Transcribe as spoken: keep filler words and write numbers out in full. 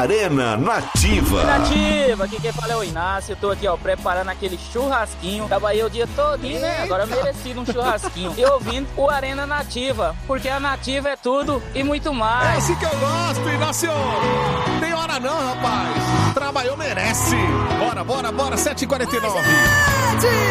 Arena Nativa. Nativa, aqui quem fala é o Inácio. Eu tô aqui, ó, preparando aquele churrasquinho. Trabalhei o dia todinho, né? Agora mereci um churrasquinho. E ouvindo o Arena Nativa, porque a Nativa é tudo e muito mais. É assim que eu gosto, Inácio. Tem hora não, rapaz. Trabalhou, merece. Bora, bora, bora, sete e quarenta e nove.